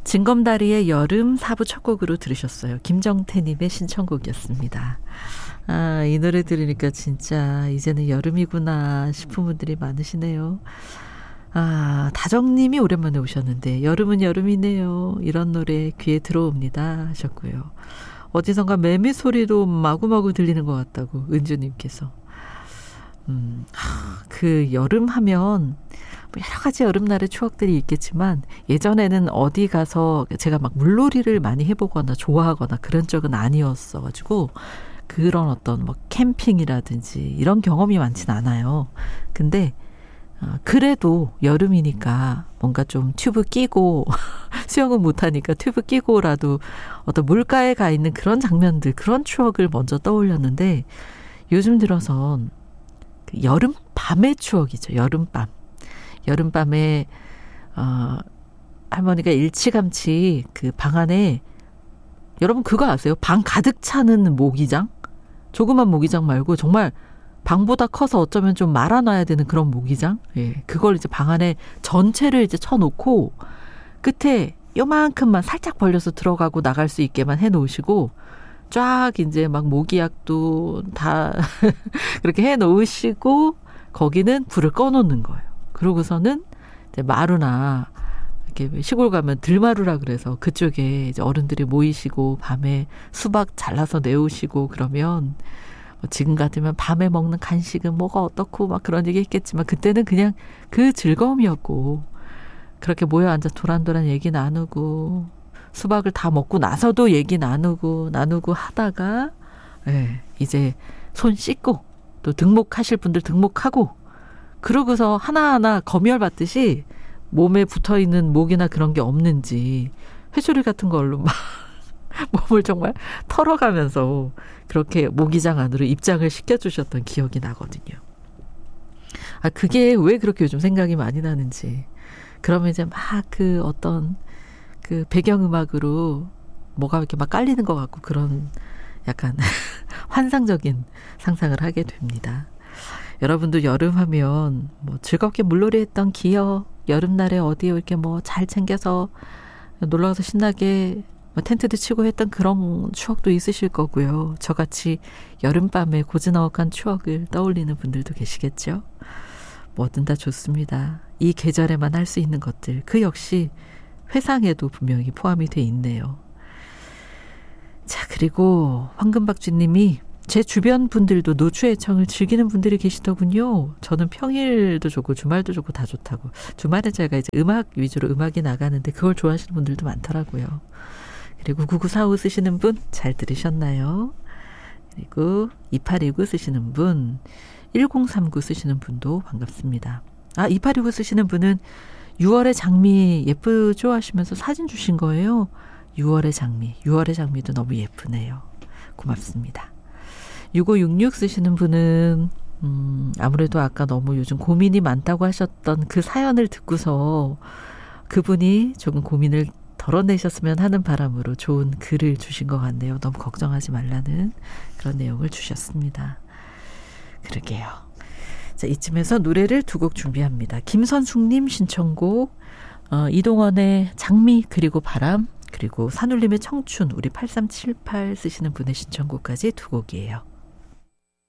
징검다리의 여름 4부 첫 곡으로 들으셨어요. 김정태님의 신청곡이었습니다. 아, 이 노래 들으니까 진짜 이제는 여름이구나 싶은 분들이 많으시네요. 아, 다정님이 오랜만에 오셨는데 여름은 여름이네요. 이런 노래 귀에 들어옵니다 하셨고요. 어디선가 매미 소리도 마구마구 들리는 것 같다고 은주님께서. 그 여름 하면 여러 가지 여름날의 추억들이 있겠지만 예전에는 어디 가서 제가 막 물놀이를 많이 해보거나 좋아하거나 그런 적은 아니었어가지고 그런 어떤 뭐 캠핑이라든지 이런 경험이 많진 않아요. 근데 그래도 여름이니까 뭔가 좀 튜브 끼고 수영은 못하니까 튜브 끼고라도 어떤 물가에 가 있는 그런 장면들, 그런 추억을 먼저 떠올렸는데 요즘 들어선 그 여름밤의 추억이죠. 여름밤에 할머니가 일찌감치 그 방 안에, 여러분 그거 아세요? 방 가득 차는 모기장? 조그만 모기장 말고 정말 방보다 커서 어쩌면 좀 말아놔야 되는 그런 모기장? 예, 그걸 이제 방 안에 전체를 이제 쳐놓고 끝에 요만큼만 살짝 벌려서 들어가고 나갈 수 있게만 해놓으시고 쫙 이제 막 모기약도 다 그렇게 해놓으시고 거기는 불을 꺼놓는 거예요. 그러고서는 이제 마루나 이렇게 시골 가면 들마루라 그래서 그쪽에 이제 어른들이 모이시고 밤에 수박 잘라서 내오시고 그러면 지금 같으면 밤에 먹는 간식은 뭐가 어떻고 막 그런 얘기 했겠지만 그때는 그냥 그 즐거움이었고 그렇게 모여 앉아 도란도란 얘기 나누고 수박을 다 먹고 나서도 얘기 나누고 하다가 이제 손 씻고 또 등목하실 분들 등목하고 그러고서 하나하나 검열 받듯이 몸에 붙어있는 목이나 그런 게 없는지 회초리 같은 걸로 막 몸을 정말 털어가면서 그렇게 모기장 안으로 입장을 시켜주셨던 기억이 나거든요. 아, 그게 왜 그렇게 요즘 생각이 많이 나는지. 그러면 이제 막 그 어떤 그 배경음악으로 뭐가 이렇게 막 깔리는 것 같고 그런 약간 환상적인 상상을 하게 됩니다. 여러분도 여름하면 뭐 즐겁게 물놀이 했던 기억, 여름날에 어디에 이렇게 뭐 잘 챙겨서 놀러가서 신나게 뭐 텐트도 치고 했던 그런 추억도 있으실 거고요. 저같이 여름밤에 고즈넉한 추억을 떠올리는 분들도 계시겠죠. 뭐든 다 좋습니다. 이 계절에만 할 수 있는 것들, 그 역시 회상에도 분명히 포함이 돼 있네요. 자, 그리고 황금박쥐님이 제 주변 분들도 노추애청을 즐기는 분들이 계시더군요. 저는 평일도 좋고 주말도 좋고 다 좋다고. 주말에 제가 이제 음악 위주로 음악이 나가는데 그걸 좋아하시는 분들도 많더라고요. 그리고 9945 쓰시는 분 잘 들으셨나요? 그리고 2829 쓰시는 분, 1039 쓰시는 분도 반갑습니다. 아, 2829 쓰시는 분은 6월의 장미 예쁘죠 하시면서 사진 주신 거예요. 6월의 장미도 너무 예쁘네요. 고맙습니다. 6566 쓰시는 분은 아무래도 아까 너무 요즘 고민이 많다고 하셨던 그 사연을 듣고서 그분이 조금 고민을 덜어내셨으면 하는 바람으로 좋은 글을 주신 것 같네요. 너무 걱정하지 말라는 그런 내용을 주셨습니다. 그러게요. 자, 이쯤에서 노래를 두 곡 준비합니다. 김선숙님 신청곡, 이동원의 장미 그리고 바람, 그리고 산울림의 청춘, 우리 8378 쓰시는 분의 신청곡까지 두 곡이에요.